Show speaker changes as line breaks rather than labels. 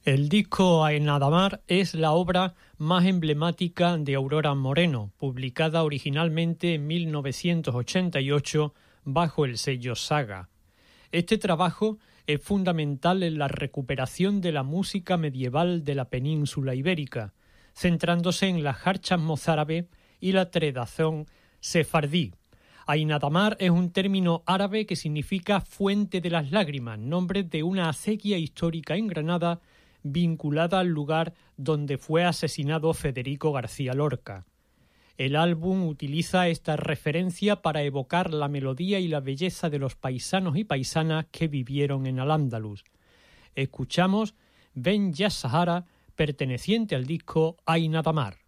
El disco Ainadamar es la obra más emblemática de Aurora Moreno, publicada originalmente en 1988 bajo el sello Saga. Este trabajo es fundamental en la recuperación de la música medieval de la península ibérica, centrándose en la jarcha mozárabe y la tradición sefardí. Ainadamar es un término árabe que significa fuente de las lágrimas, nombre de una acequia histórica en Granada vinculada al lugar donde fue asesinado Federico García Lorca. El álbum utiliza esta referencia para evocar la melodía y la belleza de los paisanos y paisanas que vivieron en Al-Ándalus. Escuchamos Ben Ya Sahara, perteneciente al disco Ainadamar.